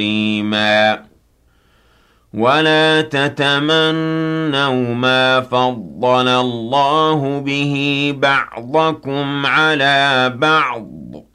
حِمِيمًا وَلَا تَتَمَنَّوْا مَا فَضَّلَ اللَّهُ بِهِ بَعْضَكُمْ عَلَىٰ بَعْضٍ